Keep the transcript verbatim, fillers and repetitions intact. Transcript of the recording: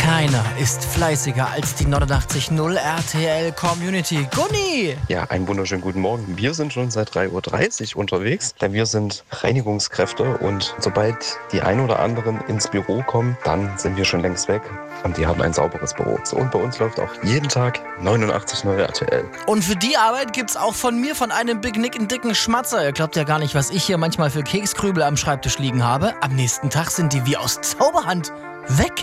Keiner ist fleißiger als die neunundachtzig Komma null R T L Community. Gunni! Ja, einen wunderschönen guten Morgen. Wir sind schon seit drei Uhr dreißig unterwegs, denn wir sind Reinigungskräfte und sobald die ein oder anderen ins Büro kommen, dann sind wir schon längst weg und die haben ein sauberes Büro. So, und bei uns läuft auch jeden Tag neunundachtzig Komma null R T L. Und für die Arbeit gibt's auch von mir, von einem Big Nick, einen dicken Schmatzer. Ihr glaubt ja gar nicht, was ich hier manchmal für Kekskrübel am Schreibtisch liegen habe. Am nächsten Tag sind die wie aus Zauberhand weg.